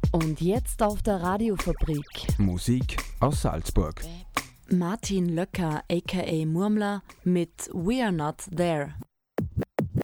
Und jetzt auf der Radiofabrik. Musik aus Salzburg. Martin Löcker aka Murmler mit We Are Not There.